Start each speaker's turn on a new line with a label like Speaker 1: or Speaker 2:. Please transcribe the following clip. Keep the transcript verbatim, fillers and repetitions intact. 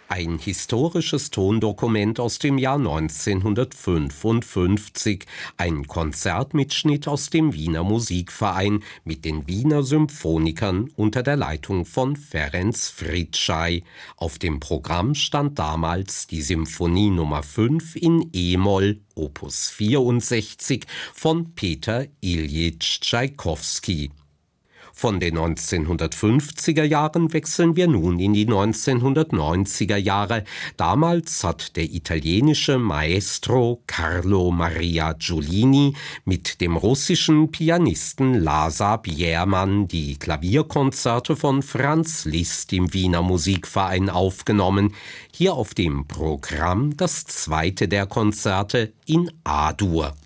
Speaker 1: Ein historisches Tondokument aus dem Jahr neunzehnhundertfünfundfünfzig, ein Konzertmitschnitt aus dem Wiener Musikverein mit den Wiener Symphonikern unter der Leitung von Ferenc Fricsay. Auf dem Programm stand damals die Symphonie Nummer fünf in E-Moll, Opus vierundsechzig von Peter Iljitsch Tschaikowski. Von den neunzehnhundertfünfziger Jahren wechseln wir nun in die neunzehnhundertneunziger Jahre. Damals hat der italienische Maestro Carlo Maria Giulini mit dem russischen Pianisten Lazar Biermann die Klavierkonzerte von Franz Liszt im Wiener Musikverein aufgenommen. Hier auf dem Programm das zweite der Konzerte in A-Dur.